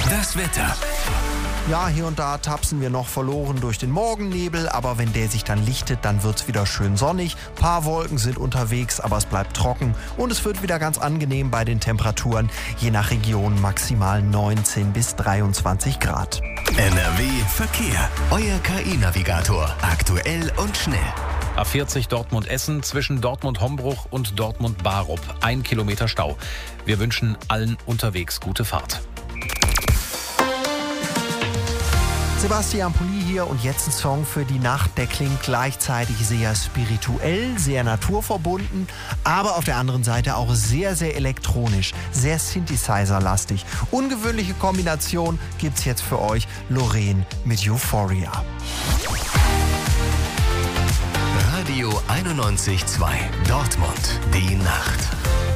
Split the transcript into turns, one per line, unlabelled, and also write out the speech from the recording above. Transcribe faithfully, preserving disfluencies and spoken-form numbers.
Das Wetter.
Ja, hier und da tapsen wir noch verloren durch den Morgennebel, aber wenn der sich dann lichtet, dann wird's wieder schön sonnig. Paar Wolken sind unterwegs, aber es bleibt trocken und es wird wieder ganz angenehm bei den Temperaturen, je nach Region maximal neunzehn bis dreiundzwanzig Grad.
N R W Verkehr. Euer K I-Navigator. Aktuell und schnell.
A vierzig Dortmund-Essen zwischen Dortmund-Hombruch und Dortmund-Barup. Ein Kilometer Stau. Wir wünschen allen unterwegs gute Fahrt.
Sebastian Pulli hier und jetzt ein Song für die Nacht. Der klingt gleichzeitig sehr spirituell, sehr naturverbunden, aber auf der anderen Seite auch sehr, sehr elektronisch, sehr Synthesizer-lastig. Ungewöhnliche Kombination gibt's jetzt für euch. Loreen mit Euphoria.
Radio einundneunzig Komma zwei Dortmund, die Nacht.